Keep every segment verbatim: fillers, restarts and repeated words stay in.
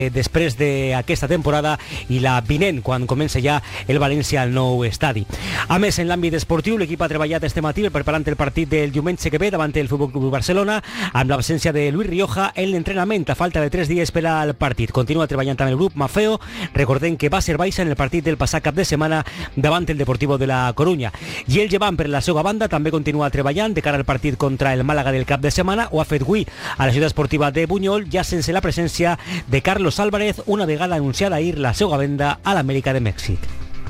després d'aquesta temporada i la vinent, quan comença ja el València al nou estadi. A més, en l'àmbit esportiu, l'equip ha treballat este matí preparant el partit del diumenge que ve davant el Futbol Club Barcelona, amb l'absència de Luis Rioja en l'entrenament a falta de tres dies per al partit. Continua treballant amb el grup Mafeo, recordem que va ser baixa en el partit del passat cap de setmana davant el Deportivo de la Coruña. I el Llevant, per la seva banda, també continua treballant de cara al partit contra el Màlaga del cap de setmana. Ho ha fet avui a la ciutat esportiva de Buñol, ja sense la presència de Carlos Álvarez, una vegada anunciada ahir la seva venda a l'Amèrica de Mèxic.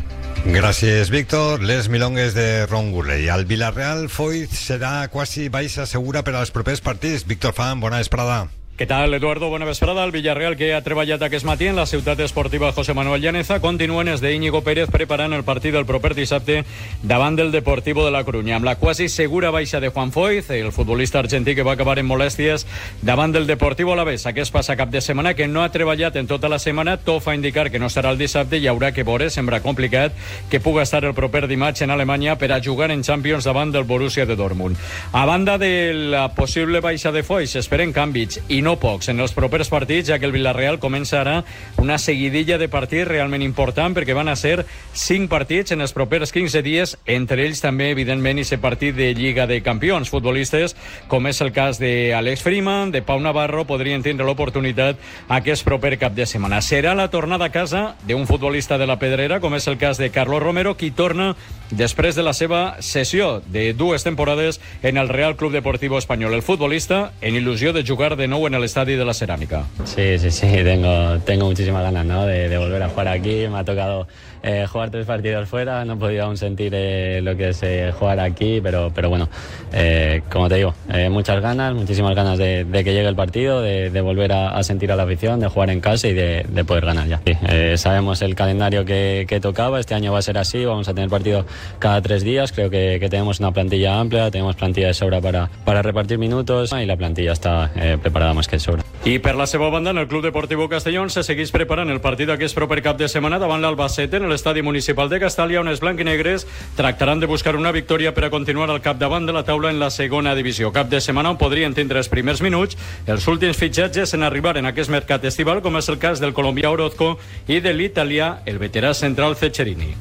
Gràcies, Víctor. Les milongues de Ron Gurley. El Villarreal Foyt serà quasi baixa segura per als propers partits. Víctor Fan, bona vesprada. Què tal, Eduardo? Bona vesprada. El Villarreal, que ha treballat aquest matí en la ciutat esportiva José Manuel Llaneza, continuen els d'Íñigo Pérez preparant el partit del proper dissabte davant del Deportivo de la Coruña. Amb la quasi segura baixa de Juan Foyt, el futbolista argentí que va acabar en molèsties davant del Deportivo Alavés aquest passat cap de setmana, que no ha treballat en tota la setmana, tot fa indicar que no serà el dissabte i haurà que veure, sembla complicat, que puga estar el proper dimarts en Alemanya per a jugar en Champions davant del Borussia de Dortmund. A banda de la possible baixa de Foyt, s'esperen canvis i no pocs en els propers partits, ja que el Villarreal comença ara una seguidilla de partits realment important, perquè van a ser cinc partits en els propers quinze dies, entre ells també, evidentment, i ser partit de Lliga de Campions. Futbolistes, com és el cas d'Àlex Freeman, de Pau Navarro, podrien tindre l'oportunitat aquest proper cap de setmana. Serà la tornada a casa d'un futbolista de la Pedrera, com és el cas de Carlos Romero, qui torna després de la seva cessió de dues temporades en el Real Club Deportivo Español. El futbolista en il·lusió de jugar de nou en el estadio de la Cerámica. Sí, sí, sí, tengo, tengo muchísimas ganas, ¿no?, de, de volver a jugar aquí. Me ha tocado eh, jugar tres partidos fuera, no he podido aún sentir eh, lo que es eh, jugar aquí, pero, pero bueno, eh, como te digo, eh, muchas ganas, muchísimas ganas de, de que llegue el partido, de, de volver a, a sentir a la afición, de jugar en casa y de, de poder ganar ya. Sí, eh, sabemos el calendario que, que tocaba, este año va a ser así, vamos a tener partido cada tres días, creo que, que tenemos una plantilla amplia, tenemos plantilla de sobra para, para repartir minutos y la plantilla está eh, preparada más que de sobra. I per la seva banda, en el Club Deportiu Castellón se segueix preparant el partit d'aquest proper cap de setmana davant l'Albacete en l'estadi municipal de Castàlia, on els blanc-i-negres tractaran de buscar una victòria per a continuar al capdavant de la taula en la segona divisió. Cap de setmana on podrien tindre els primers minuts els últims fitxatges en arribar en aquest mercat estival, com és el cas del colombià Orozco i de l'italià, el veterà central Ceccherini.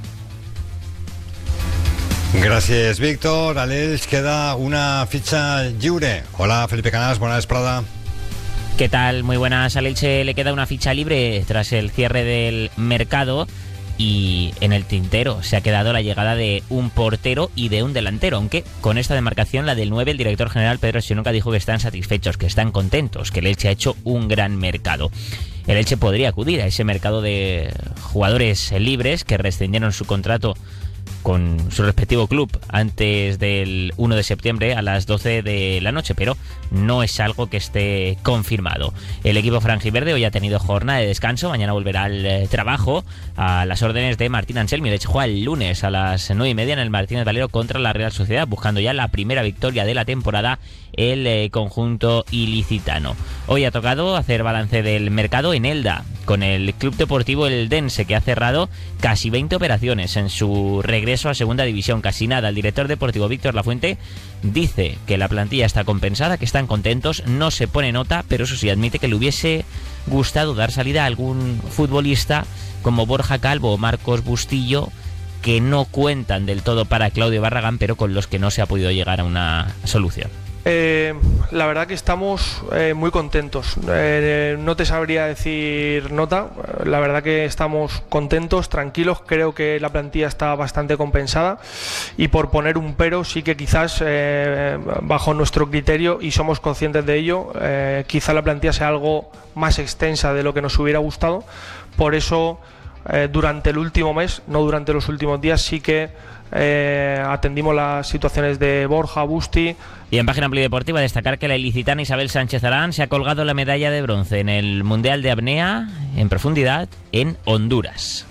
Gràcies, Víctor. A l'Elx queda una fitxa lliure. Hola, Felipe Canals, bona vesprada. ¿Qué tal? Muy buenas. Al Elche le queda una ficha libre tras el cierre del mercado y en el tintero se ha quedado la llegada de un portero y de un delantero, aunque con esta demarcación, la del nueve, el director general Pedro Sionuca dijo que están satisfechos, que están contentos, que el Elche ha hecho un gran mercado. El Elche podría acudir a ese mercado de jugadores libres que rescindieron su contrato con su respectivo club antes del uno de septiembre a las doce de la noche, pero no es algo que esté confirmado. El equipo franjiverde hoy ha tenido jornada de descanso, mañana volverá al eh, trabajo a las órdenes de Martín Anselmi. De hecho, juega el lunes a las nueve y media en el Martínez Valero contra la Real Sociedad, buscando ya la primera victoria de la temporada el eh, conjunto ilicitano. Hoy ha tocado hacer balance del mercado en Elda, con el Club Deportivo Eldense, que ha cerrado casi veinte operaciones en su regreso a segunda división, casi nada. El director deportivo Víctor Lafuente dice que la plantilla está compensada, que están contentos, no se pone nota, pero eso sí, admite que le hubiese gustado dar salida a algún futbolista como Borja Calvo o Marcos Bustillo, que no cuentan del todo para Claudio Barragán, pero con los que no se ha podido llegar a una solución. Eh, la verdad que estamos eh, muy contentos. Eh, no te sabría decir nota. La verdad que estamos contentos, tranquilos. Creo que la plantilla está bastante compensada. Y por poner un pero, sí que quizás eh, bajo nuestro criterio, y somos conscientes de ello, eh, quizá la plantilla sea algo más extensa de lo que nos hubiera gustado. Por eso, eh, durante el último mes, no durante los últimos días, sí que Eh, atendimos las situaciones de Borja, Busti. Y en página polideportiva destacar que la ilicitana Isabel Sánchez Arán se ha colgado la medalla de bronce en el Mundial de Apnea en profundidad en Honduras.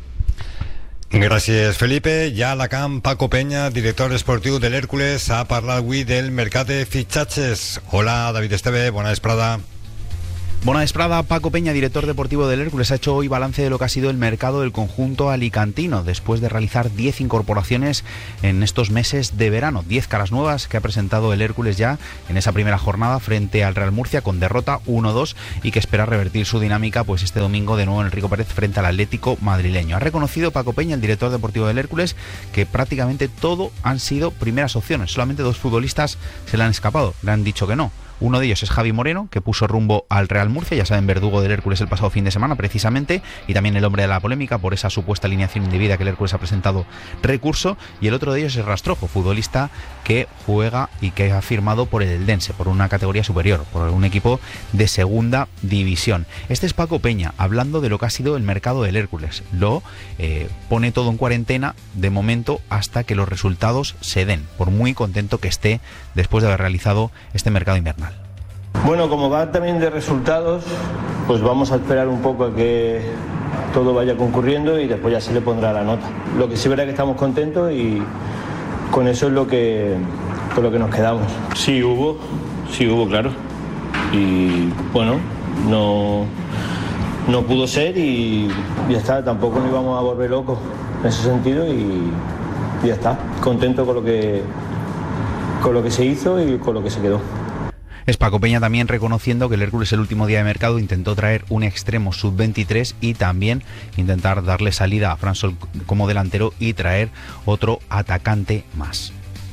Gràcies, Felipe. Ja a la camp, Paco Peña, director esportiu de l'Hèrcules, ha parlat avui del mercat de fitxatges. Hola, David Esteve, bona vesprada. Bona vesprada. Paco Peña, director deportivo del Hércules, ha hecho hoy balance de lo que ha sido el mercado del conjunto alicantino después de realizar diez incorporaciones en estos meses de verano. diez caras nuevas que ha presentado el Hércules ya en esa primera jornada frente al Real Murcia con derrota uno dos y que espera revertir su dinámica pues este domingo de nuevo en el Rico Pérez frente al Atlético madrileño. Ha reconocido Paco Peña, el director deportivo del Hércules, que prácticamente todo han sido primeras opciones. Solamente dos futbolistas se le han escapado, le han dicho que no. Uno de ellos es Javi Moreno, que puso rumbo al Real Murcia, ya saben, verdugo del Hércules el pasado fin de semana precisamente, y también el hombre de la polémica por esa supuesta alineación indebida que el Hércules ha presentado recurso. Y el otro de ellos es Rastrojo, futbolista que juega y que ha firmado por el Eldense, por una categoría superior, por un equipo de segunda división. Este es Paco Peña, hablando de lo que ha sido el mercado del Hércules. Lo eh, pone todo en cuarentena de momento hasta que los resultados se den, por muy contento que esté después de haber realizado este mercado invernal. Bueno, como va también de resultados, pues vamos a esperar un poco a que todo vaya concurriendo y después ya se le pondrá la nota. Lo que sí verá que estamos contentos y con eso es lo que, con lo que nos quedamos. Sí hubo, sí hubo, claro. Y bueno, no, no pudo ser y ya está, tampoco nos íbamos a volver locos en ese sentido y ya está. Contento con lo que, con lo que se hizo y con lo que se quedó. Es Paco Peña también reconociendo que el Hércules el último día de mercado intentó traer un extremo sub veintitrés y también intentar darle salida a Fran Sol como delantero y traer otro atacante más.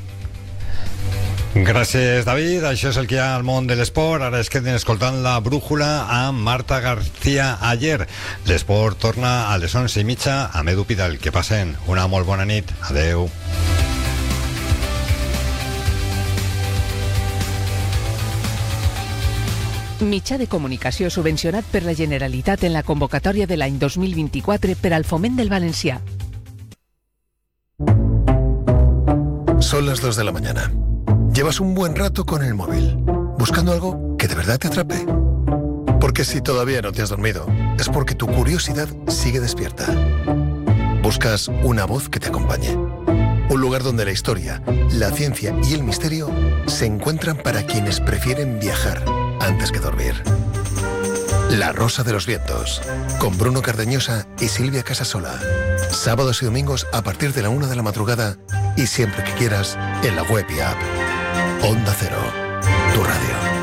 Gràcies, David. Això és el que hi ha al món de l'esport. Ara es queden escoltant la brújula amb Marta García Ayer. L'esport torna a les onze i mitja amb Edu Pidal. Que passen una molt bona nit. Adeu. Mitjà de comunicació subvencionat per la Generalitat en la convocatòria de l'any dos mil vint-i-quatre per al foment del valencià. Son las dos de la mañana. Llevas un buen rato con el móvil, buscando algo que de verdad te atrape. Porque si todavía no te has dormido, es porque tu curiosidad sigue despierta. Buscas una voz que te acompañe. Un lugar donde la historia, la ciencia y el misterio se encuentran para quienes prefieren viajar antes que dormir. La Rosa de los Vientos, con Bruno Cardeñosa y Silvia Casasola. Sábados y domingos a partir de la una de la madrugada y siempre que quieras en la web y app. Onda Cero, tu radio.